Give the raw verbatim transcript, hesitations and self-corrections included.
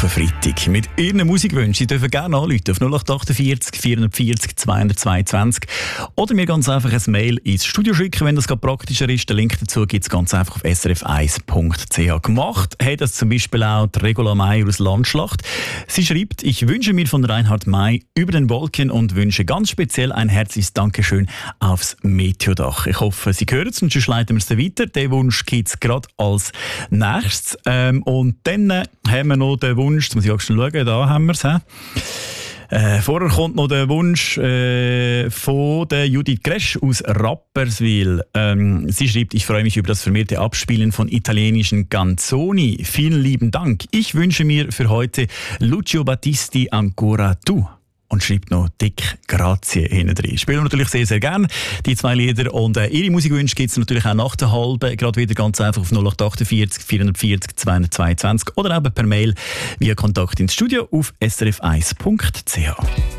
auf einen Freitag. Mit Ihren Musikwünschen. Sie dürfen gerne anrufen auf null acht achtundvierzig vierundvierzig zweihundertzweiundzwanzig oder mir ganz einfach ein Mail ins Studio schicken, wenn das gerade praktischer ist. Den Link dazu gibt es ganz einfach auf s r f eins punkt c h. Gemacht hat das zum Beispiel auch die Regula Meyer aus Landschlacht. Sie schreibt: Ich wünsche mir von Reinhard May über den Wolken und wünsche ganz speziell ein herzliches Dankeschön aufs Meteodach. Ich hoffe, Sie hören es und sonst leiten wir es weiter. Den Wunsch gibt es gerade als nächstes. Ähm, und dann äh, haben wir noch den Wunsch, jetzt muss ich auch schon schauen, da haben wir es. Äh, vorher kommt noch der Wunsch äh, von der Judith Gresch aus Rapperswil. Ähm, sie schreibt: Ich freue mich über das vermehrte Abspielen von italienischen Canzoni. Vielen lieben Dank. Ich wünsche mir für heute Lucio Battisti Ancora Tu. Und schreibt noch dick Grazie hinten drin. Spielen wir natürlich sehr, sehr gerne, die zwei Lieder. Und äh, Ihre Musikwünsche gibt es natürlich auch nach der halben. Gerade wieder ganz einfach auf null acht achtundvierzig vierundvierzig zweihundertzweiundzwanzig oder eben per Mail via Kontakt ins Studio auf s r f eins punkt c h.